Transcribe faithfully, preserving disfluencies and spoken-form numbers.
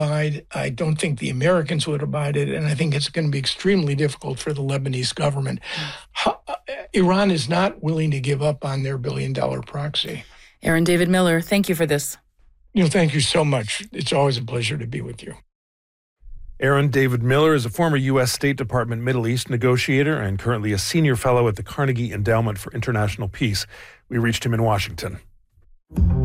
abide. I don't think the Americans would abide it, and I think it's going to be extremely difficult for the Lebanese government. How, uh, Iran is not willing to give up on their billion-dollar proxy. Aaron David Miller, thank you for this. You know, thank you so much. It's always a pleasure to be with you. Aaron David Miller is a former U S State Department Middle East negotiator and currently a senior fellow at the Carnegie Endowment for International Peace. We reached him in Washington.